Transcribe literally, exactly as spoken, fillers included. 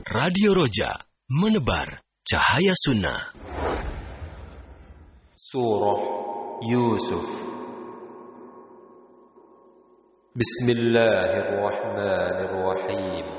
Radio Roja, menebar cahaya sunnah. Surah Yusuf. Bismillahirrahmanirrahim.